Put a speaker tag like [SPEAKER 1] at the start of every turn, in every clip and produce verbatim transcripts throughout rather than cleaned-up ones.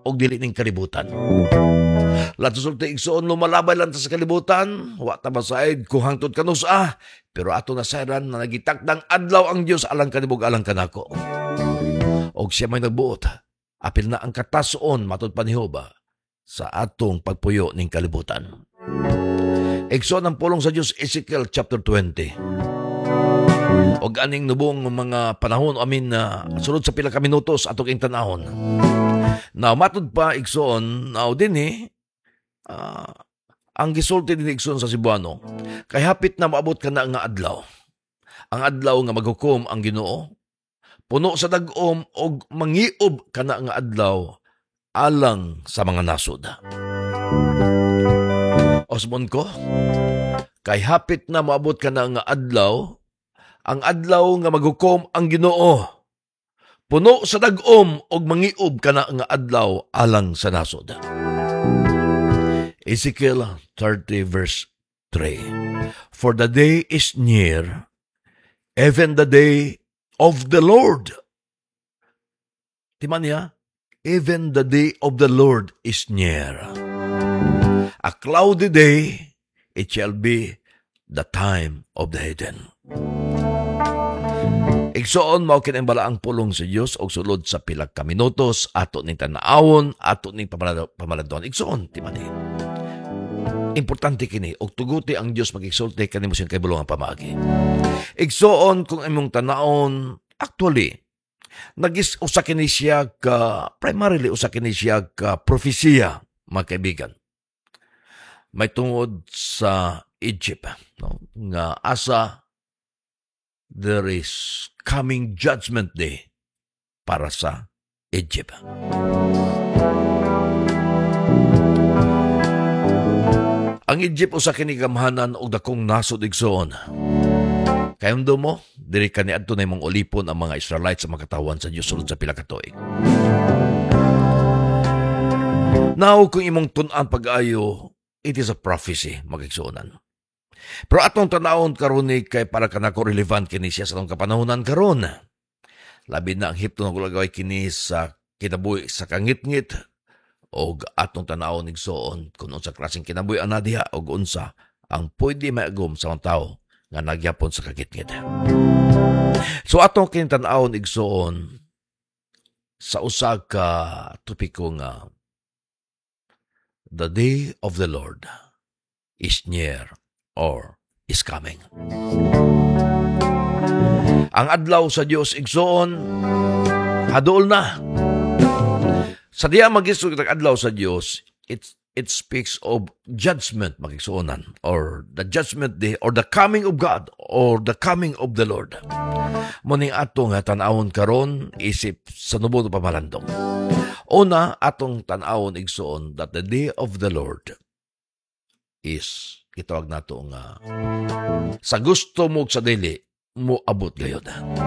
[SPEAKER 1] og dili ning kalibutan. Lato sulti igsoon lumalabay lang ta sa kalibutan, wa ta masaid kung hangtod kanus ah, pero ato na sayran na nagitakdang adlaw ang Dios alang kanibog alang kanako. Og siya may nagbuot, apil na ang katasoon matud pa ni Jehova sa atong pagpuyo ning kalibutan. Igsoon ang pulong sa Dios, Ezekiel chapter twenty. Og aning nubong mga panahon amin na sulod sa pila ka minutos atong intanahon. Now matud pa igsoon, now din eh, uh, ang gisulti din igsoon sa Cebuano, kay hapit na maabot ka na nga adlaw. Ang adlaw nga maghukom ang Ginoo, puno sa dag-om og mangiob ka na nga adlaw alang sa mga nasod. Osmon ko, kay hapit na maabot ka na nga adlaw, ang adlaw nga maghukom ang Ginoo, puno sa dag-om og mangiob ka na nga adlaw alang sa nasod. Ezekiel thirty verse three. For the day is near, even the day of the Lord. Timan niya, even the day of the Lord is near. A cloudy day, it shall be the time of the hidden. Igsoon mao kinimbala ang pulong sa Dios og sulod sa pila ka minutos ato ning tan-awon, ato ning pamaladon. Igsoon timani. Importante kini og tuguti ang Dios magigsulti kanimo siyang kaibulong pamaagi. Igsoon kung imong tan-awon, actually nagis usa kini siya ka primarily usa kini siya ka propesiya, mga kaibigan. May tungod sa Egypt, no? Nga asa there is coming judgment day para sa Egypt. Ang Egypt usa kini gamhanan og dakong nasod igsoon. Kayundo mo, diri kaniadto na imong ulipon ang mga Israelites sa makatawan sa Dios sulod sa pila ka tuig. Now kung imong tun-an pag-ayo, it is a prophecy, magigsuonan. Pero atong tanawon karon ni kay para kanako relevant kini siya sa atong kapanahonan karon. Labi na ang hipto nga gulagaway kini sa kinabuhi sa kangit-ngit og atong tanawon igsoon kung unsa klaseng kinabuhi ana diha og unsa ang pwede maagom sa mga tawo nga nagyapon sa kangit-ngit. So atong kintan-awon igsoon sa usa ka topiko nga the day of the Lord is near or is coming. Ang adlaw sa Dios igsoon hadol na. Sa diya magisog ang adlaw sa Dios, it it speaks of judgment magigsuonan or the judgment day or the coming of God or the coming of the Lord. Muning atong tan-awon karon isip sa nubo pamalandong. Una atong tan-awon igsoon that the day of the Lord is kitawag nato nga sa gusto mo sa dili mo abot gayud.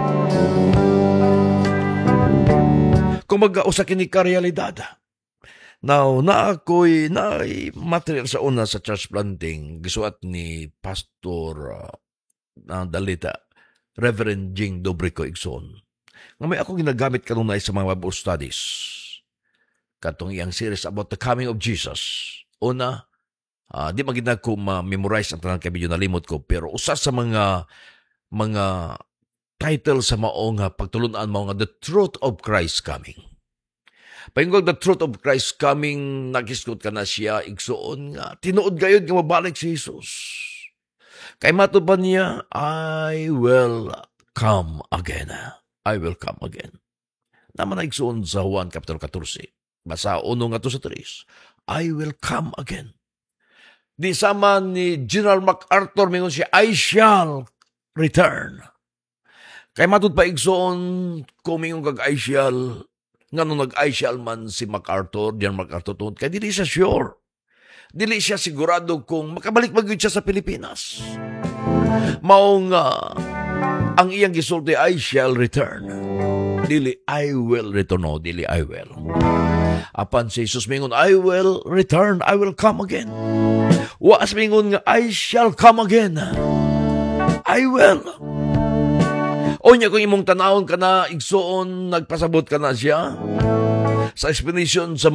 [SPEAKER 1] Kung mag-usa kini ka realidad. Now, na ako'y na material sa una sa church planting gisuat ni Pastor uh, na dalita Reverend Jing Dobrico Igsoon. Nga may ako ginagamit kanunay sa mga Bible studies. Katong iyang series about the coming of Jesus. Una, Uh, di magina ko ma-memorize ang tanang kabidyo na limot ko, pero usa sa mga mga title sa mao nga pagtulunan mao nga The Truth of Christ Coming. Paingog The Truth of Christ Coming, nagisgot ka na siya igsuon nga tinuod gayud nga mabalik si Jesus. Kay matuban niya, I will come again. I will come again. Naman na igsuon sa Juan Kapitulo fourteen. Basa uno nga to sa tres. I will come again. Di sama ni General MacArthur mingon siya, I shall return. Kay matud pa igsoon kumingong kag I shall, ngano nag I shall man si MacArthur, General MacArthur tungod kay dili siya sure. Dili siya sigurado kung makabalik magyud siya sa Pilipinas. Mao nga ang iyang gisulti, I shall return. Dili I will return, no, dili I will. Apan si Jesus mingon, I will return, I will come again. Waas mingon nga, I shall come again. I will. O niya kung imong tanawon ka na, igsoon, nagpasabot ka na siya sa explanation sa